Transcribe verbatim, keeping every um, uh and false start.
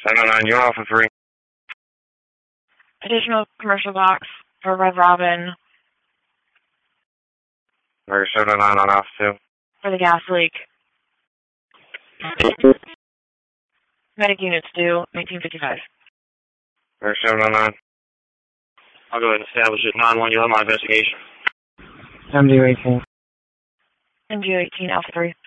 seven oh nine, you Alpha three. Additional commercial box for Red Robin. Or seven oh nine on Alpha two. For the gas leak. Medic units due, eighteen fifty-five. Or seven oh nine. I'll go ahead and establish it. nine one, you'll have my investigation. M D U eighteen. M D U eighteen, Alpha three.